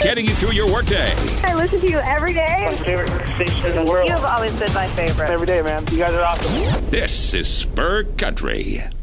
getting you through your workday. I listen to you every day. My favorite station in the world. You've always been my favorite. Every day, man. You guys are awesome. This is Spur Country.